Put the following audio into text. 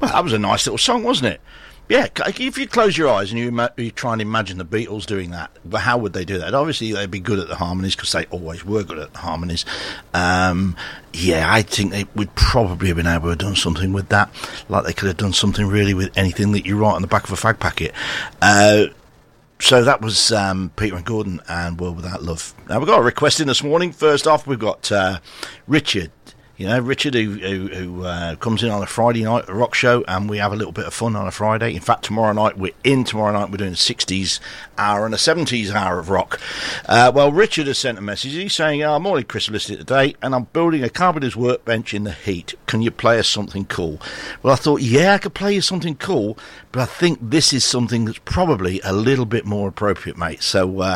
That was a nice little song, wasn't it? Yeah, if you close your eyes and you try and imagine the Beatles doing that, but how would they do that? Obviously, they'd be good at the harmonies because they always were good at the harmonies. Yeah, I think they would probably have been able to have done something with that, like they could have done something really with anything that you write on the back of a fag packet. So that was Peter and Gordon and World Without Love. Now, we've got a request in this morning. First off, we've got Richard. You know, Richard, who comes in on a Friday night at the rock show, and we have a little bit of fun on a Friday. In fact, tomorrow night we're doing a 60s hour and a 70s hour of rock. Well, Richard has sent a message. He's saying, morning, Chris, listening today, and I'm building a carpenter's workbench in the heat. Can you play us something cool? Well, I thought, yeah, I could play you something cool, but I think this is something that's probably a little bit more appropriate, mate. So